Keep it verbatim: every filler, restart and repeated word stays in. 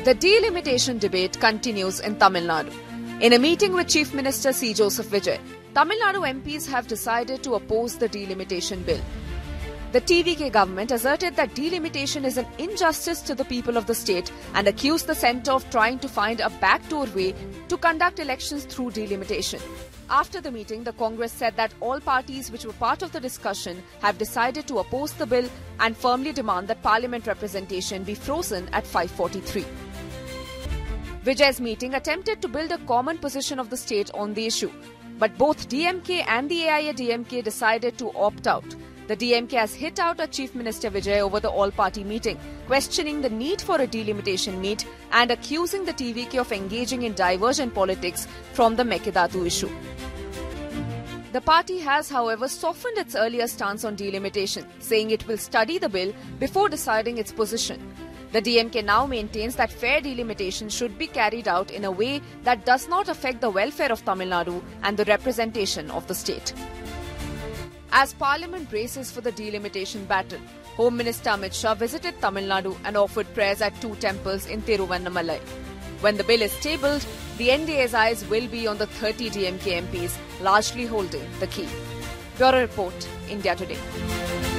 The delimitation debate continues in Tamil Nadu. In a meeting with Chief Minister C. Joseph Vijay, Tamil Nadu M Ps have decided to oppose the delimitation bill. The T V K government asserted that delimitation is an injustice to the people of the state and accused the centre of trying to find a backdoor way to conduct elections through delimitation. After the meeting, the Congress said that all parties which were part of the discussion have decided to oppose the bill and firmly demand that Parliament representation be frozen at five forty-three. Vijay's meeting attempted to build a common position of the state on the issue, but both D M K and the A I A D M K decided to opt out. The D M K has hit out at Chief Minister Vijay over the all-party meeting, questioning the need for a delimitation meet and accusing the T V K of engaging in divergent politics from the Mekedatu issue. The party has, however, softened its earlier stance on delimitation, saying it will study the bill before deciding its position. The D M K now maintains that fair delimitation should be carried out in a way that does not affect the welfare of Tamil Nadu and the representation of the state. As Parliament braces for the delimitation battle, Home Minister Amit Shah visited Tamil Nadu and offered prayers at two temples in Thiruvannamalai. When the bill is tabled, the N D A's eyes will be on the thirty D M K M Ps, largely holding the key. Bureau Report, India Today.